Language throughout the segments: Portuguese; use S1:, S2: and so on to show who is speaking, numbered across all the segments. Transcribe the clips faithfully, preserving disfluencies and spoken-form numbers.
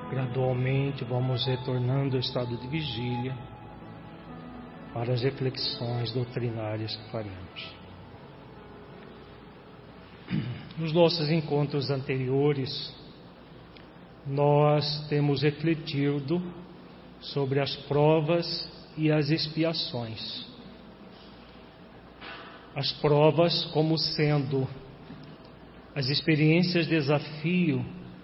S1: Gradualmente vamos retornando ao estado de vigília para as reflexões doutrinárias que faremos. Nos nossos encontros anteriores, nós temos refletido sobre as provas e as expiações. As provas como sendo as experiências de desafio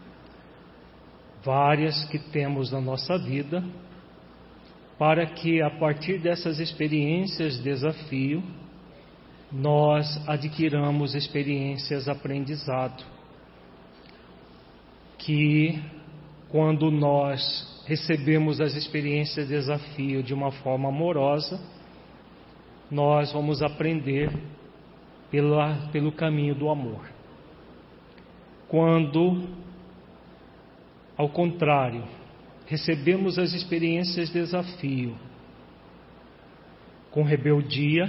S1: várias que temos na nossa vida, para que a partir dessas experiências de desafio nós adquiramos experiências de aprendizado, que quando nós recebemos as experiências de desafio de uma forma amorosa, nós vamos aprender pela, pelo caminho do amor. Quando, ao contrário, recebemos as experiências de desafio com rebeldia,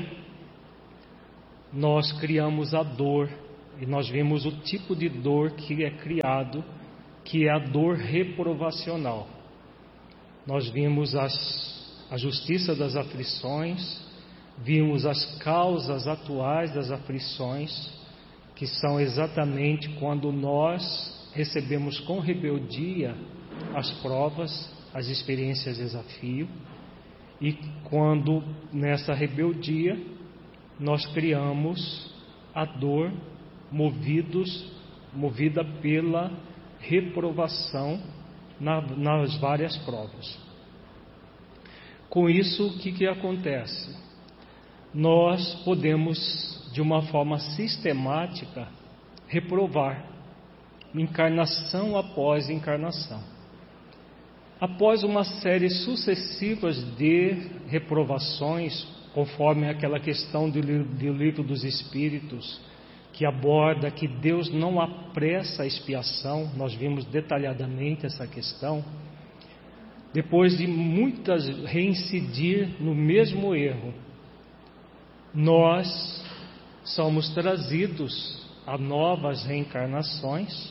S1: nós criamos a dor, e nós vemos o tipo de dor que é criado, que é a dor reprovacional. Nós vimos as, a justiça das aflições, vimos as causas atuais das aflições, que são exatamente quando nós recebemos com rebeldia as provas, as experiências de desafio, e quando nessa rebeldia nós criamos a dor movidos, movida pela reprovação na, nas várias provas. Com isso, o que, que acontece? Nós podemos, de uma forma sistemática, reprovar, encarnação após encarnação. Após uma série sucessiva de reprovações, conforme aquela questão do livro dos Espíritos, que aborda que Deus não apressa a expiação, nós vimos detalhadamente essa questão. Depois de muitas reincidir no mesmo erro, nós somos trazidos a novas reencarnações,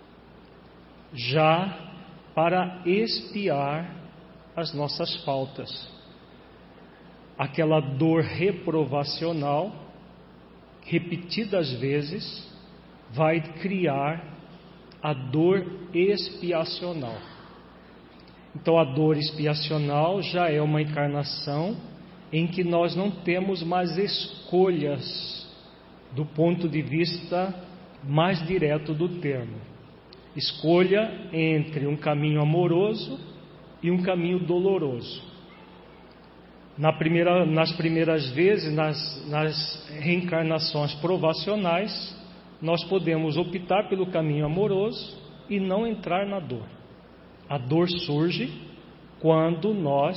S1: já para expiar as nossas faltas. Aquela dor reprovacional, repetidas vezes, vai criar a dor expiacional. Então a dor expiacional já é uma encarnação em que nós não temos mais escolhas do ponto de vista mais direto do termo. Escolha entre um caminho amoroso e um caminho doloroso. Na primeira, nas primeiras vezes, nas, nas reencarnações provacionais, nós podemos optar pelo caminho amoroso e não entrar na dor. A dor surge quando nós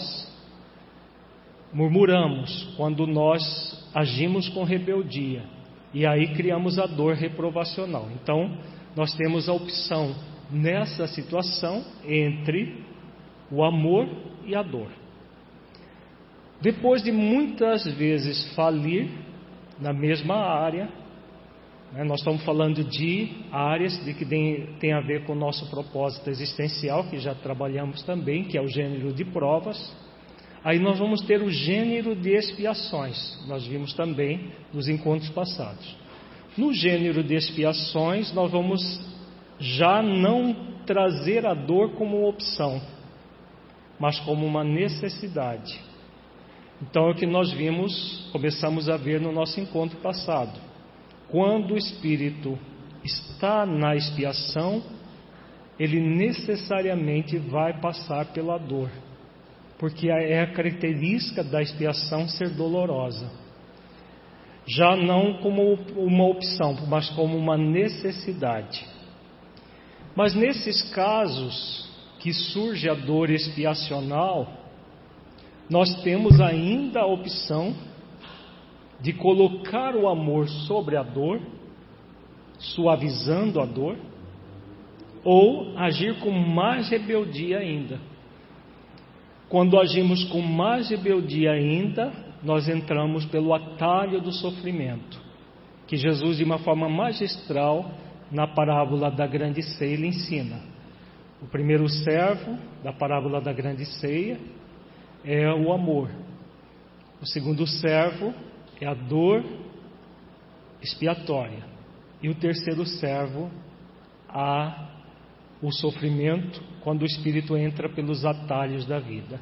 S1: murmuramos, quando nós agimos com rebeldia, e aí criamos a dor reprovacional. Então, nós temos a opção nessa situação entre o amor e a dor. Depois de muitas vezes falir na mesma área, né, nós estamos falando de áreas de que tem, tem a ver com o nosso propósito existencial, que já trabalhamos também, que é o gênero de provas. Aí nós vamos ter o gênero de expiações, nós vimos também nos encontros passados. No gênero de expiações, nós vamos já não trazer a dor como opção, mas como uma necessidade. Então é o que nós vimos, começamos a ver no nosso encontro passado. Quando o espírito está na expiação, ele necessariamente vai passar pela dor, porque é a característica da expiação ser dolorosa. Já não como uma opção, mas como uma necessidade. Mas nesses casos que surge a dor expiacional, nós temos ainda a opção de colocar o amor sobre a dor, suavizando a dor, ou agir com mais rebeldia ainda. Quando agimos com mais rebeldia ainda, nós entramos pelo atalho do sofrimento, que Jesus, de uma forma magistral, na parábola da grande ceia, ele ensina. O primeiro servo da parábola da grande ceia é o amor. O segundo servo é a dor expiatória. E o terceiro servo, a, o sofrimento, quando o espírito entra pelos atalhos da vida.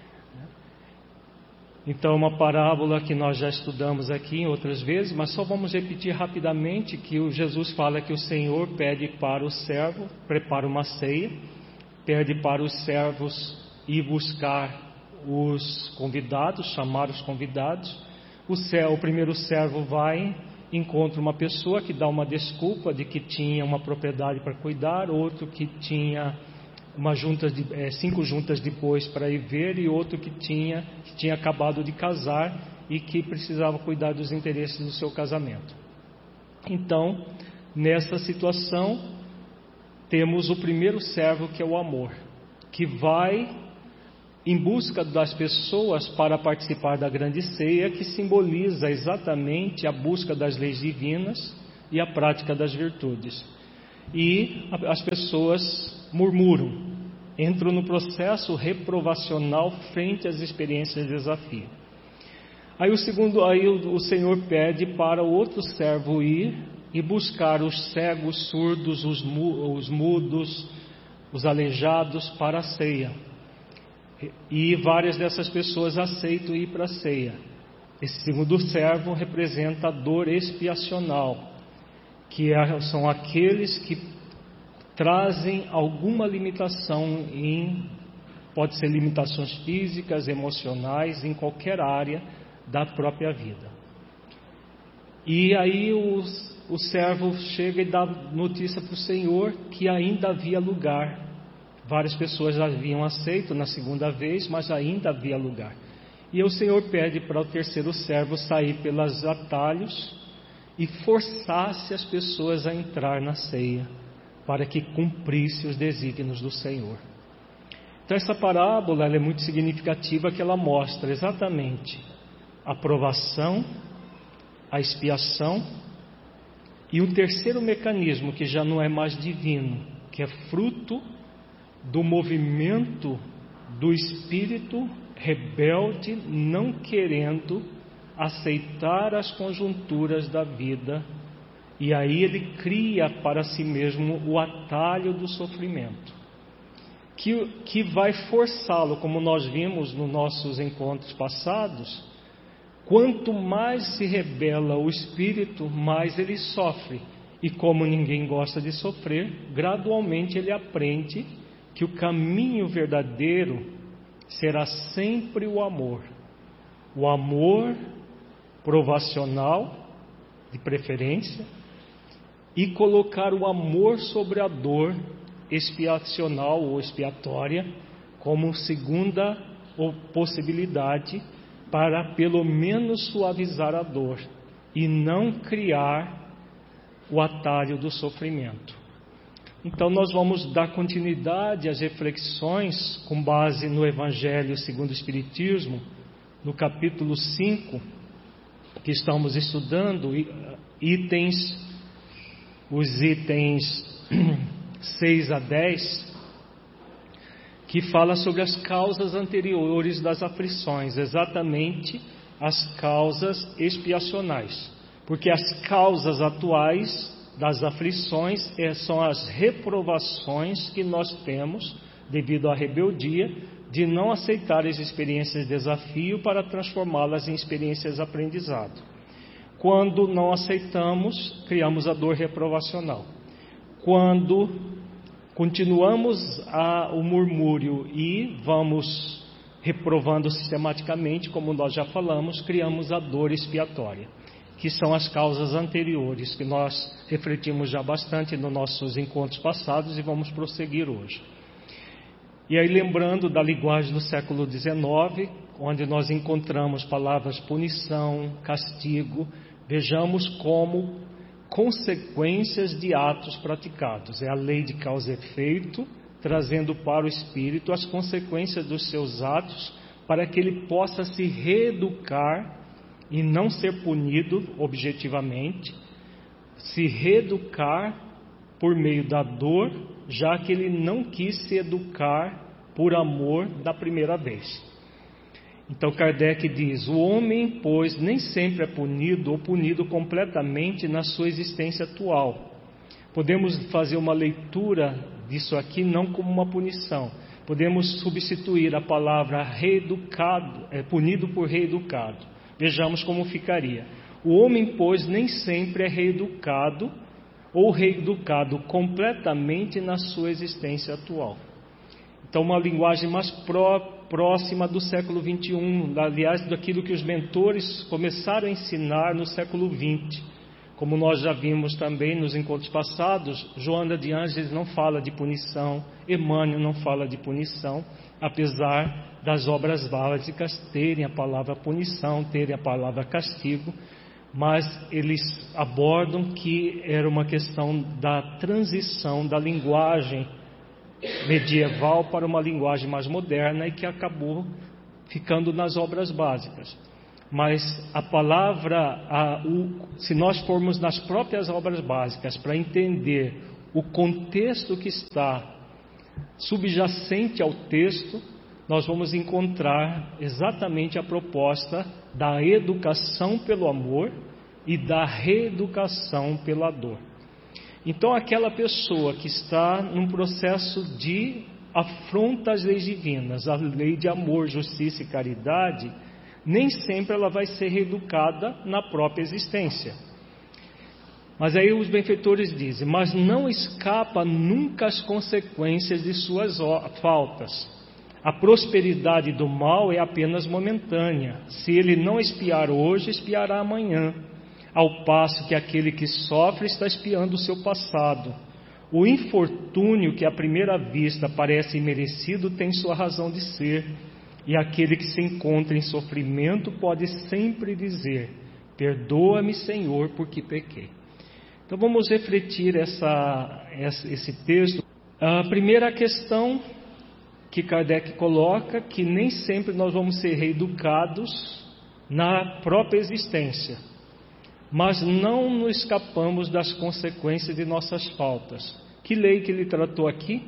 S1: Então, uma parábola que nós já estudamos aqui em outras vezes, mas só vamos repetir rapidamente que o Jesus fala que o Senhor pede para o servo, prepara uma ceia, pede para os servos ir buscar os convidados, chamar os convidados. O, céu, o primeiro servo vai, encontra uma pessoa que dá uma desculpa de que tinha uma propriedade para cuidar, outro que tinha uma junta de, é, cinco juntas depois para ir ver, e outro que tinha, que tinha acabado de casar e que precisava cuidar dos interesses do seu casamento. Então, nessa situação, temos o primeiro servo, que é o amor, que vai em busca das pessoas para participar da grande ceia, que simboliza exatamente a busca das leis divinas e a prática das virtudes. E as pessoas murmuram, entram no processo reprovacional frente às experiências de desafio. Aí o segundo, aí o, o Senhor pede para o outro servo ir e buscar os cegos, surdos, os, mu, os mudos, os aleijados para a ceia. E várias dessas pessoas aceitam ir para a ceia. Esse segundo servo representa a dor expiacional, que é, são aqueles que trazem alguma limitação em, pode ser limitações físicas, emocionais, em qualquer área da própria vida. E aí os, o servo chega e dá notícia para o Senhor que ainda havia lugar. Várias pessoas haviam aceito na segunda vez, mas ainda havia lugar. E o Senhor pede para o terceiro servo sair pelos atalhos e forçasse as pessoas a entrar na ceia, para que cumprisse os desígnios do Senhor. Então essa parábola ela é muito significativa, que ela mostra exatamente a provação, a expiação, e um terceiro mecanismo que já não é mais divino, que é fruto do movimento do espírito rebelde, não querendo aceitar as conjunturas da vida. E aí ele cria para si mesmo o atalho do sofrimento, que, que vai forçá-lo, como nós vimos nos nossos encontros passados. Quanto mais se rebela o espírito, mais ele sofre. E como ninguém gosta de sofrer, gradualmente ele aprende que o caminho verdadeiro será sempre o amor. O amor provacional, de preferência, e colocar o amor sobre a dor expiacional ou expiatória como segunda possibilidade para pelo menos suavizar a dor e não criar o atalho do sofrimento. Então nós vamos dar continuidade às reflexões com base no Evangelho segundo o Espiritismo, no capítulo cinco, que estamos estudando, itens os itens seis a dez, que fala sobre as causas anteriores das aflições, exatamente as causas expiacionais, porque as causas atuais das aflições são as reprovações que nós temos devido à rebeldia de não aceitar as experiências de desafio para transformá-las em experiências de aprendizado. Quando não aceitamos, criamos a dor reprovacional. Quando continuamos a, o murmúrio e vamos reprovando sistematicamente, como nós já falamos, criamos a dor expiatória, que são as causas anteriores, que nós refletimos já bastante nos nossos encontros passados e vamos prosseguir hoje. E aí, lembrando da linguagem do século dezenove, onde nós encontramos palavras punição, castigo, vejamos como consequências de atos praticados. É a lei de causa e efeito, trazendo para o espírito as consequências dos seus atos, para que ele possa se reeducar e não ser punido objetivamente, se reeducar por meio da dor já que ele não quis se educar por amor da primeira vez. Então Kardec diz: o homem, pois, nem sempre é punido ou punido completamente na sua existência atual. Podemos fazer uma leitura disso aqui não como uma punição. Podemos substituir a palavra reeducado, é, punido por reeducado. Vejamos como ficaria. O homem, pois, nem sempre é reeducado ou reeducado completamente na sua existência atual. Então, uma linguagem mais pró, próxima do século vinte e um, aliás, daquilo que os mentores começaram a ensinar no século vinte. Como nós já vimos também nos encontros passados, Joana de Ângeles não fala de punição, Emmanuel não fala de punição, apesar das obras básicas terem a palavra punição, terem a palavra castigo, mas eles abordam que era uma questão da transição da linguagem medieval para uma linguagem mais moderna e que acabou ficando nas obras básicas. Mas a palavra, a, o, se nós formos nas próprias obras básicas para entender o contexto que está subjacente ao texto, nós vamos encontrar exatamente a proposta da educação pelo amor e da reeducação pela dor. Então, aquela pessoa que está num processo de afronta às leis divinas, a lei de amor, justiça e caridade, nem sempre ela vai ser reeducada na própria existência. Mas aí os benfeitores dizem: mas não escapa nunca às consequências de suas faltas. A prosperidade do mal é apenas momentânea. Se ele não espiar hoje, espiará amanhã. Ao passo que aquele que sofre está espiando o seu passado. O infortúnio que à primeira vista parece imerecido tem sua razão de ser. E aquele que se encontra em sofrimento pode sempre dizer: perdoa-me, Senhor, porque pequei. Então vamos refletir essa, esse texto. A primeira questão que Kardec coloca, que nem sempre nós vamos ser reeducados na própria existência, mas não nos escapamos das consequências de nossas faltas. Que lei que ele tratou aqui?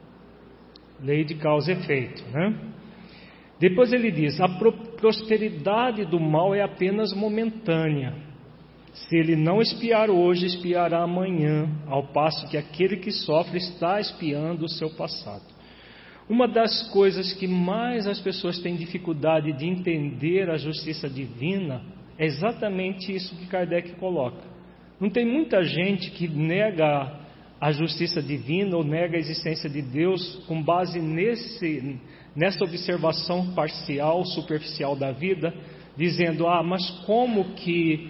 S1: Lei de causa e efeito, né? Depois ele diz: a prosperidade do mal é apenas momentânea. Se ele não espiar hoje, espiará amanhã, ao passo que aquele que sofre está espiando o seu passado. Uma das coisas que mais as pessoas têm dificuldade de entender a justiça divina é exatamente isso que Kardec coloca. Não tem muita gente que nega a justiça divina ou nega a existência de Deus com base nesse, nessa observação parcial, superficial da vida, dizendo: ah, mas como que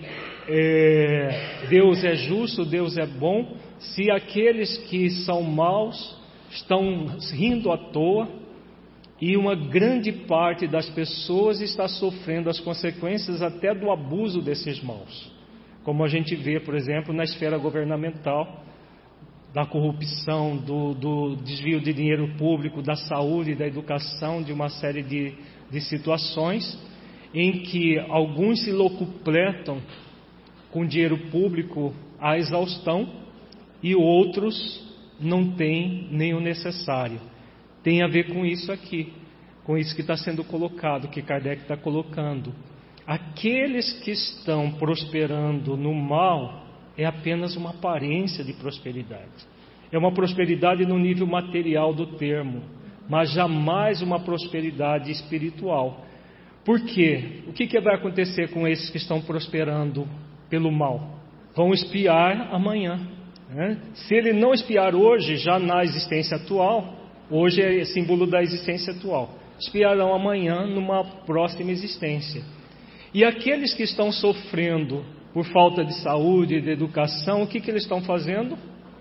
S1: é, Deus é justo, Deus é bom, se aqueles que são maus estão rindo à toa e uma grande parte das pessoas está sofrendo as consequências até do abuso desses maus, como a gente vê, por exemplo, na esfera governamental, da corrupção, do, do desvio de dinheiro público, da saúde, da educação, de uma série de, de situações em que alguns se locupletam com dinheiro público à exaustão e outros não têm nem o necessário. Tem a ver com isso aqui, com isso que está sendo colocado, que Kardec está colocando. Aqueles que estão prosperando no mal é apenas uma aparência de prosperidade. É uma prosperidade no nível material do termo, mas jamais uma prosperidade espiritual. Por quê? O que, que vai acontecer com esses que estão prosperando pelo mal? Vão espiar amanhã, né? Se ele não espiar hoje, já na existência atual, hoje é símbolo da existência atual, espiarão amanhã numa próxima existência. E aqueles que estão sofrendo por falta de saúde e de educação, o que, que eles estão fazendo?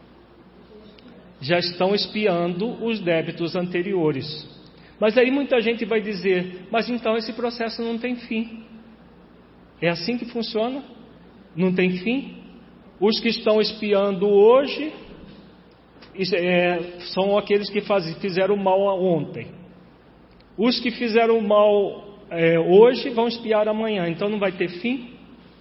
S1: Já estão espiando os débitos anteriores. Mas aí muita gente vai dizer: mas então esse processo não tem fim. É assim que funciona? Não tem fim? Os que estão espiando hoje é, são aqueles que faz, fizeram mal ontem. Os que fizeram mal é, hoje vão espiar amanhã. Então não vai ter fim?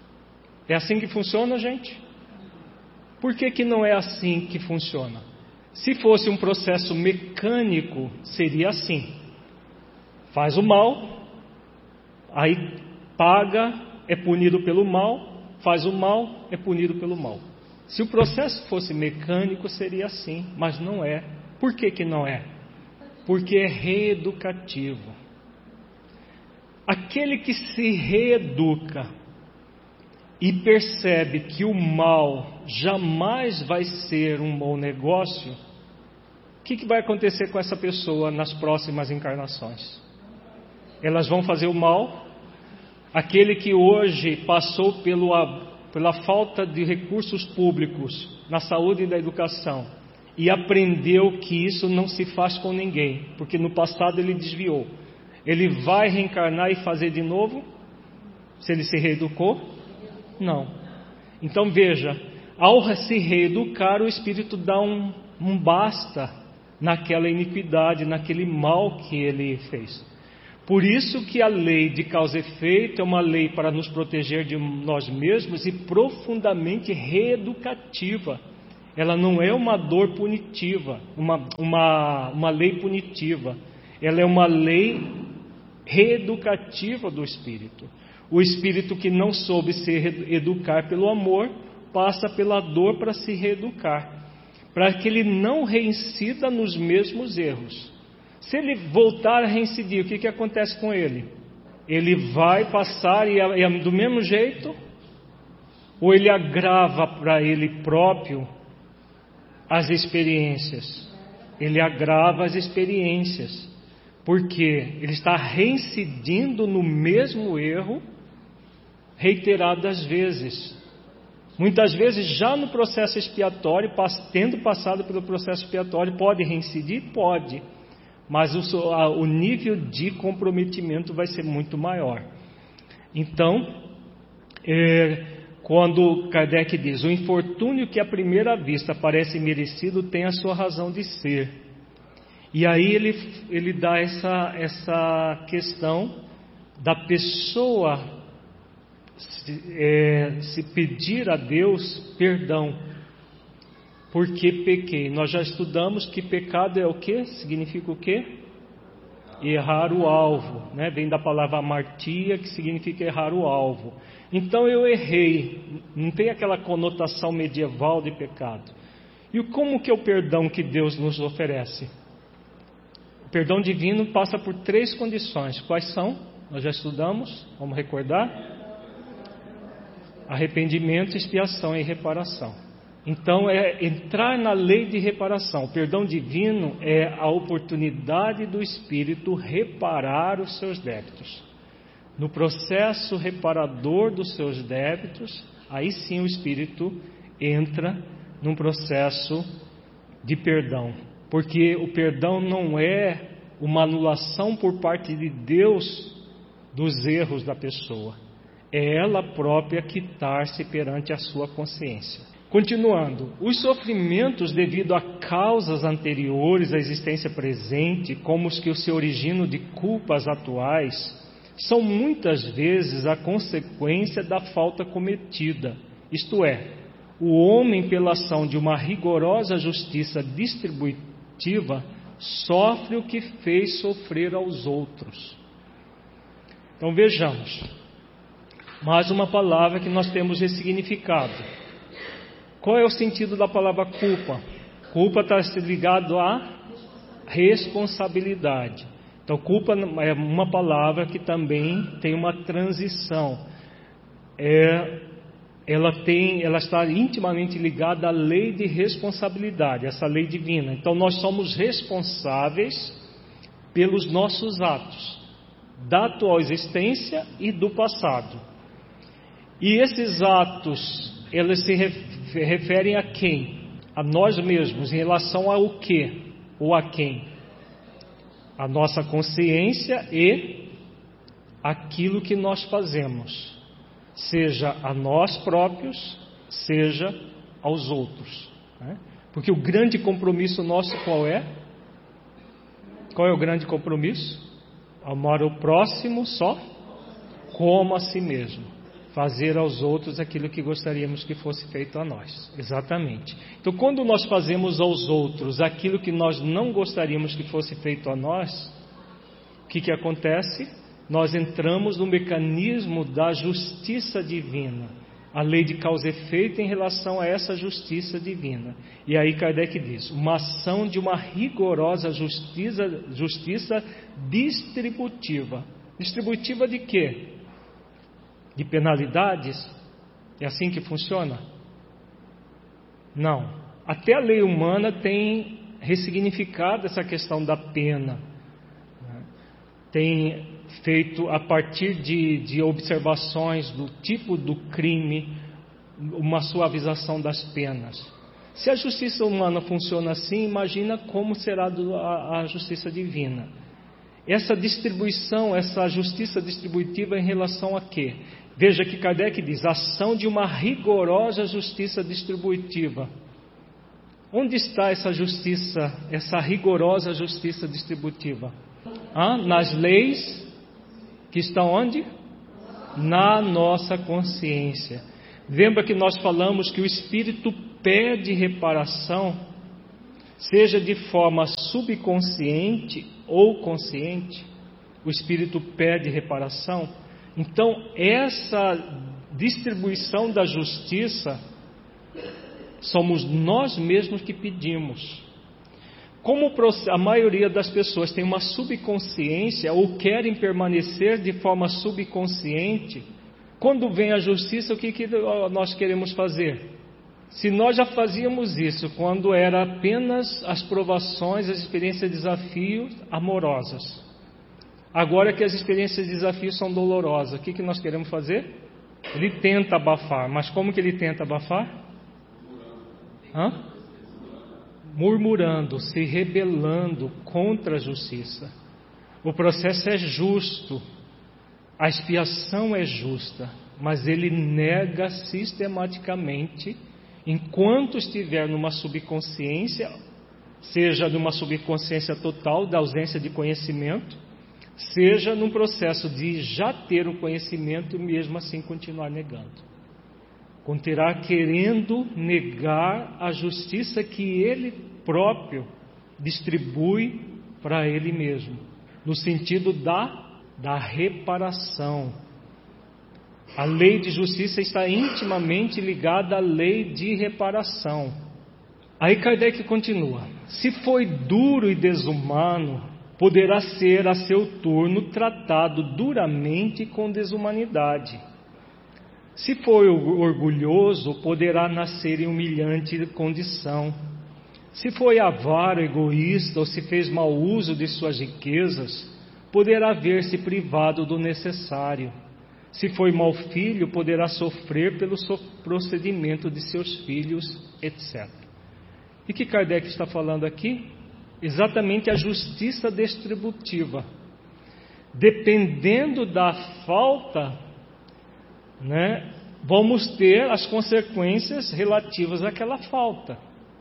S1: É assim que funciona, gente? Por que que não é assim que funciona? Se fosse um processo mecânico, seria assim: faz o mal, aí paga, é punido pelo mal, faz o mal, é punido pelo mal. Se o processo fosse mecânico, seria assim, mas não é. Por que que não é? Porque é reeducativo. Aquele que se reeduca e percebe que o mal jamais vai ser um bom negócio, o que que vai acontecer com essa pessoa nas próximas encarnações? Elas vão fazer o mal. Aquele que hoje passou pelo, pela falta de recursos públicos na saúde e na educação e aprendeu que isso não se faz com ninguém, porque no passado ele desviou, ele vai reencarnar e fazer de novo? Se ele se reeducou? Não. Então veja, ao se reeducar, o Espírito dá um, um basta naquela iniquidade, naquele mal que ele fez. Por isso que a lei de causa e efeito é uma lei para nos proteger de nós mesmos e profundamente reeducativa. Ela não é uma dor punitiva, uma, uma, uma lei punitiva. Ela é uma lei reeducativa do Espírito. O Espírito que não soube se educar pelo amor, passa pela dor para se reeducar, para que ele não reincida nos mesmos erros. Se ele voltar a reincidir, o que que acontece com ele? Ele vai passar e é do mesmo jeito? Ou ele agrava para ele próprio as experiências? Ele agrava as experiências, porque ele está reincidindo no mesmo erro reiteradas vezes. Muitas vezes já no processo expiatório, tendo passado pelo processo expiatório, pode reincidir? Pode. Mas o, o nível de comprometimento vai ser muito maior. Então, é, quando Kardec diz: o infortúnio que à primeira vista parece merecido tem a sua razão de ser. E aí ele, ele dá essa, essa questão da pessoa se, é, se pedir a Deus perdão. Porque pequei. Nós já estudamos que pecado é o que? Significa o que? Errar o alvo, né? Vem da palavra amartia, que significa errar o alvo. Então eu errei. Não tem aquela conotação medieval de pecado. E como que é o perdão que Deus nos oferece? O perdão divino passa por três condições. Quais são? Nós já estudamos. Vamos recordar? Arrependimento, expiação e reparação. Então é entrar na lei de reparação. O perdão divino é a oportunidade do Espírito reparar os seus débitos. No processo reparador dos seus débitos, aí sim o Espírito entra num processo de perdão. Porque o perdão não é uma anulação por parte de Deus dos erros da pessoa. É ela própria quitar-se perante a sua consciência. Continuando, os sofrimentos devido a causas anteriores à existência presente, como os que se originam de culpas atuais, são muitas vezes a consequência da falta cometida. Isto é, o homem, pela ação de uma rigorosa justiça distributiva, sofre o que fez sofrer aos outros. Então vejamos, mais uma palavra que nós temos ressignificado. Qual é o sentido da palavra culpa? Culpa está ligado à responsabilidade. Então, culpa é uma palavra que também tem uma transição. É, ela, tem, ela está intimamente ligada à lei de responsabilidade, essa lei divina. Então, nós somos responsáveis pelos nossos atos, da atual existência e do passado. E esses atos, eles se referem a quem? A nós mesmos, em relação ao que? Ou a quem? A nossa consciência e aquilo que nós fazemos, seja a nós próprios, seja aos outros, né? Porque o grande compromisso nosso qual é? Qual é o grande compromisso? Amar o próximo só como a si mesmo. fazer aos outros aquilo que gostaríamos que fosse feito a nós. Exatamente. Então, quando nós fazemos aos outros aquilo que nós não gostaríamos que fosse feito a nós, o que, que acontece? Nós entramos no mecanismo da justiça divina, a lei de causa e efeito em relação a essa justiça divina. E aí Kardec diz, uma ação de uma rigorosa justiça, justiça distributiva. Distributiva de quê? De penalidades? É assim que funciona? Não. Até a lei humana tem ressignificado essa questão da pena. Tem feito, a partir de, de observações do tipo do crime, uma suavização das penas. Se a justiça humana funciona assim, imagina como será a, a justiça divina. Essa distribuição, essa justiça distributiva em relação a quê? Veja que Kardec diz, ação de uma rigorosa justiça distributiva. Onde está essa justiça, essa rigorosa justiça distributiva? Ah, nas leis que estão onde? Na nossa consciência. Lembra que nós falamos que o Espírito pede reparação, seja de forma subconsciente ou consciente, o Espírito pede reparação. Então, essa distribuição da justiça, somos nós mesmos que pedimos. Como a maioria das pessoas tem uma subconsciência ou querem permanecer de forma subconsciente, quando vem a justiça, o que, que nós queremos fazer? Se nós já fazíamos isso quando era apenas as provações, as experiências de desafios amorosas, agora que as experiências de desafio são dolorosas, o que, que nós queremos fazer? Ele tenta abafar, mas como que ele tenta abafar? Hã? Murmurando, se rebelando contra a justiça. O processo é justo, a expiação é justa, mas ele nega sistematicamente, enquanto estiver numa subconsciência, seja numa subconsciência total da ausência de conhecimento, seja num processo de já ter o conhecimento e mesmo assim continuar negando. Continuará querendo negar a justiça que ele próprio distribui para ele mesmo, no sentido da, da reparação. A lei de justiça está intimamente ligada à lei de reparação. Aí Kardec continua, se foi duro e desumano, poderá ser a seu turno tratado duramente com desumanidade. Se foi orgulhoso, poderá nascer em humilhante condição. Se foi avaro, egoísta, ou se fez mau uso de suas riquezas, poderá ver-se privado do necessário. Se foi mau filho, poderá sofrer pelo procedimento de seus filhos, etcétera. E que Kardec está falando aqui? Exatamente a justiça distributiva. Dependendo da falta, né, vamos ter as consequências relativas àquela falta.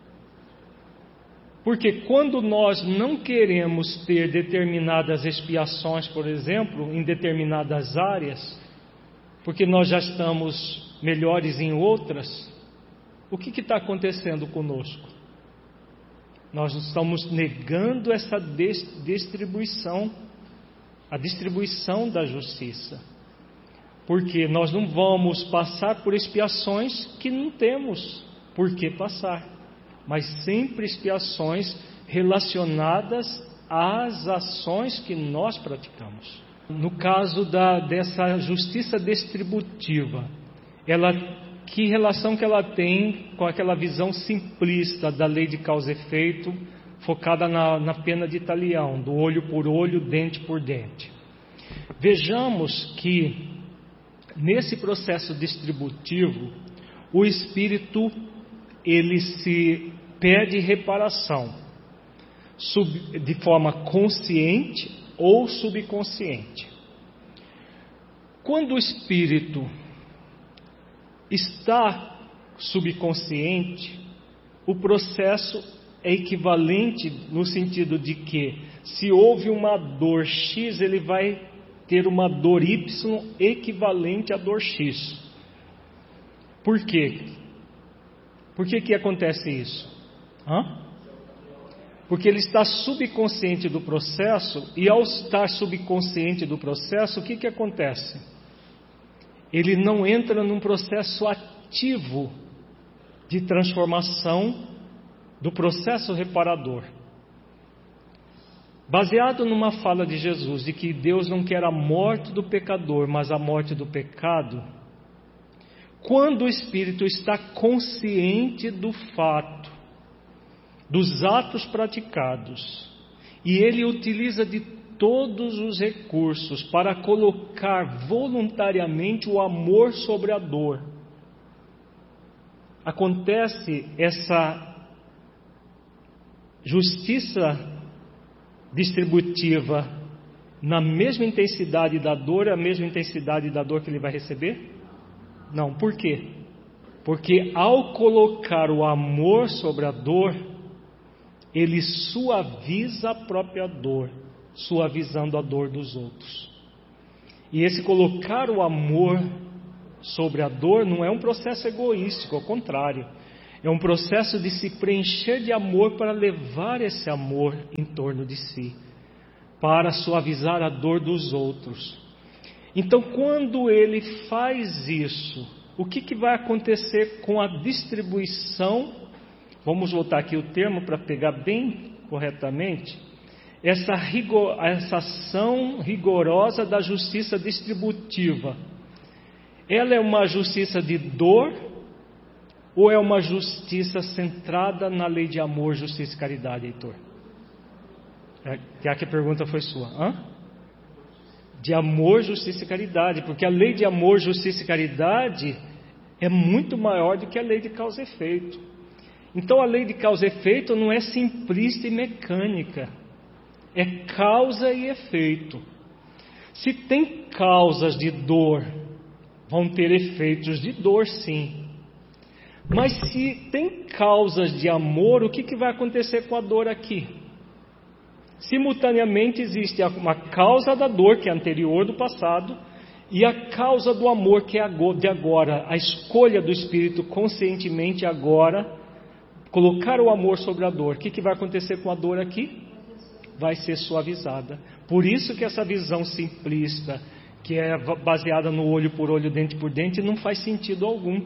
S1: Porque quando nós não queremos ter determinadas expiações, por exemplo, em determinadas áreas, porque nós já estamos melhores em outras, o que está acontecendo conosco? Nós estamos negando essa distribuição, a distribuição da justiça. Porque nós não vamos passar por expiações que não temos por que passar, mas sempre expiações relacionadas às ações que nós praticamos. No caso da, dessa justiça distributiva, ela, que relação que ela tem com aquela visão simplista da lei de causa e efeito, focada na, na pena de talião, do olho por olho, dente por dente? Vejamos que nesse processo distributivo, o espírito ele se pede reparação sub, de forma consciente ou subconsciente. Quando o espírito está subconsciente, o processo é equivalente no sentido de que, se houve uma dor X, ele vai ter uma dor Y equivalente à dor X. Por quê? Por que que acontece isso? Hã? Porque ele está subconsciente do processo, e ao estar subconsciente do processo, o que que acontece? Ele não entra num processo ativo de transformação do processo reparador. Baseado numa fala de Jesus de que Deus não quer a morte do pecador, mas a morte do pecado, quando o espírito está consciente do fato, dos atos praticados, e ele utiliza de todos os recursos para colocar voluntariamente o amor sobre a dor, acontece essa justiça distributiva na mesma intensidade da dor, a mesma intensidade da dor que ele vai receber? Não, por quê? Porque ao colocar o amor sobre a dor, ele suaviza a própria dor, suavizando a dor dos outros. E esse colocar o amor sobre a dor não é um processo egoístico, ao contrário, é um processo de se preencher de amor para levar esse amor em torno de si, para suavizar a dor dos outros. Então, quando ele faz isso, o que, que vai acontecer com a distribuição? Vamos voltar aqui o termo para pegar bem corretamente. Essa, rigor, essa ação rigorosa da justiça distributiva, ela é uma justiça de dor ou é uma justiça centrada na lei de amor, justiça e caridade, Heitor? Já que a pergunta foi sua. Hã? De amor, justiça e caridade, porque a lei de amor, justiça e caridade é muito maior do que a lei de causa e efeito. Então a lei de causa e efeito não é simplista e mecânica, é causa e efeito. Se tem causas de dor, vão ter efeitos de dor, sim. Mas se tem causas de amor, o que, que vai acontecer com a dor aqui? Simultaneamente existe uma causa da dor, que é anterior do passado, e a causa do amor, que é de agora. A escolha do Espírito conscientemente agora, colocar o amor sobre a dor. O que, que vai acontecer com a dor aqui? Vai ser suavizada. Por isso que essa visão simplista, que é baseada no olho por olho, dente por dente, não faz sentido algum.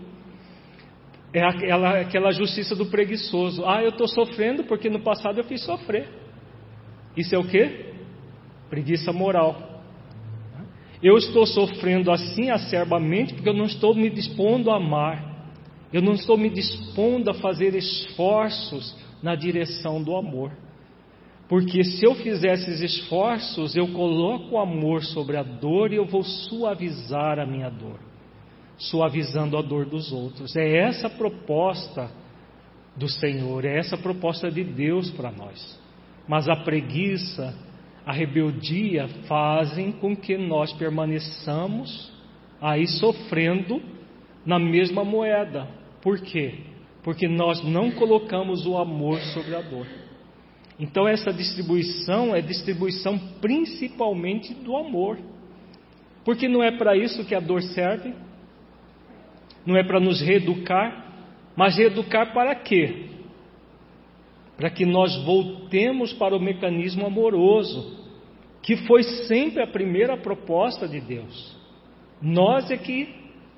S1: É aquela, aquela justiça do preguiçoso. Ah, eu estou sofrendo porque no passado eu fiz sofrer. Isso é o quê? Preguiça moral. Eu estou sofrendo assim acerbamente porque eu não estou me dispondo a amar. Eu não estou me dispondo a fazer esforços na direção do amor. Porque se eu fizer esses esforços, eu coloco o amor sobre a dor e eu vou suavizar a minha dor, suavizando a dor dos outros. É essa a proposta do Senhor, é essa a proposta de Deus para nós. Mas a preguiça, a rebeldia fazem com que nós permaneçamos aí sofrendo na mesma moeda. Por quê? Porque nós não colocamos o amor sobre a dor. Então essa distribuição é distribuição principalmente do amor. Porque não é para isso que a dor serve. Não é para nos reeducar. Mas reeducar para quê? Para que nós voltemos para o mecanismo amoroso, que foi sempre a primeira proposta de Deus. Nós é que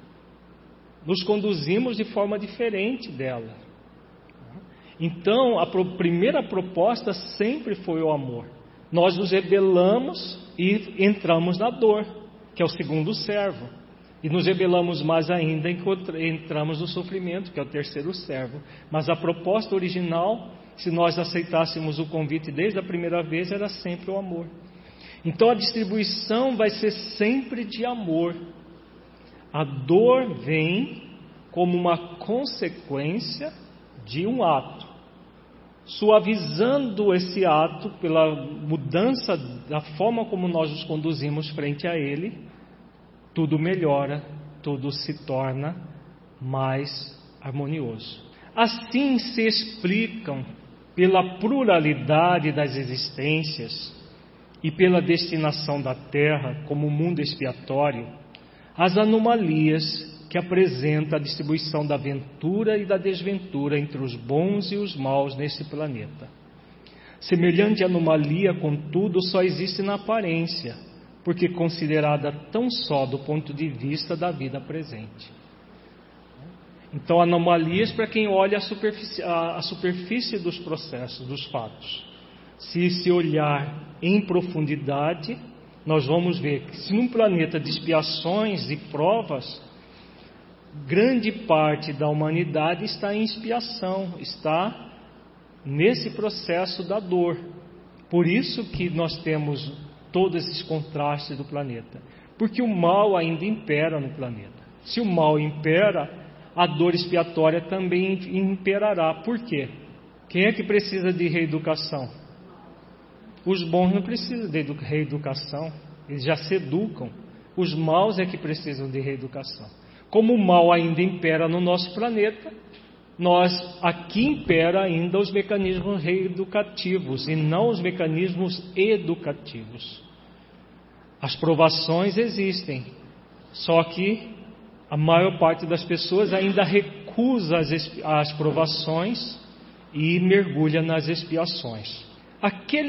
S1: nos conduzimos de forma diferente dela. Então, a primeira proposta sempre foi o amor. Nós nos rebelamos e entramos na dor, que é o segundo servo. E nos rebelamos mais ainda enquanto entramos no sofrimento, que é o terceiro servo. Mas a proposta original, se nós aceitássemos o convite desde a primeira vez, era sempre o amor. Então a distribuição vai ser sempre de amor. A dor vem como uma consequência de um ato. Suavizando esse ato pela mudança da forma como nós nos conduzimos frente a ele, tudo melhora, tudo se torna mais harmonioso. Assim se explicam, pela pluralidade das existências e pela destinação da Terra como mundo expiatório, as anomalias que que apresenta a distribuição da ventura e da desventura entre os bons e os maus neste planeta. Semelhante anomalia, contudo, só existe na aparência, porque considerada tão só do ponto de vista da vida presente. Então, anomalias para quem olha a superfície, a, a superfície dos processos, dos fatos. Se se olhar em profundidade, nós vamos ver que se num planeta de expiações e provas, grande parte da humanidade está em expiação, está nesse processo da dor. Por isso que nós temos todos esses contrastes do planeta, porque o mal ainda impera no planeta. Se o mal impera, a dor expiatória também imperará. Por quê? Quem é que precisa de reeducação? Os bons não precisam de reeducação, eles já se educam. Os maus é que precisam de reeducação. Como o mal ainda impera no nosso planeta, nós aqui impera ainda os mecanismos reeducativos e não os mecanismos educativos. As provações existem, só que a maior parte das pessoas ainda recusa as, as provações e mergulha nas expiações. Aquele